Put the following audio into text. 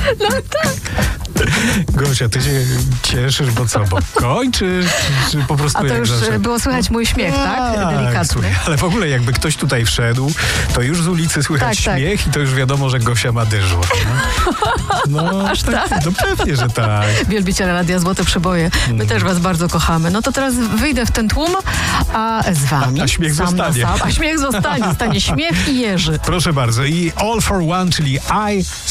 No tak. Gosia, ty się cieszysz, bo co, bo kończysz? Czy po prostu A to jak już zawsze? było słychać mój śmiech, tak? Delikatny. Słuchaj, ale w ogóle jakby ktoś tutaj wszedł, to już z ulicy słychać Tak, śmiech i to już wiadomo, że Gosia ma dyżur. No, Aż tak? no pewnie, że tak. Wielbiciele Radia Złote Przeboje. My też was bardzo kochamy. No to teraz wyjdę w ten tłum, a z wami A śmiech sam na zostanie. sam. A śmiech zostanie. Stanie śmiech i Jerzy. Proszę bardzo. I All for One, czyli I